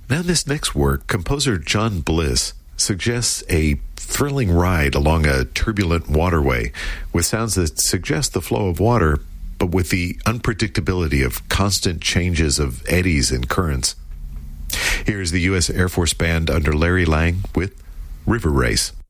Now, in this next work, composer John Bliss suggests a thrilling ride along a turbulent waterway with sounds that suggest the flow of water, but with the unpredictability of constant changes of eddies and currents. Here's the U.S. Air Force Band under Larry Lang with River Race.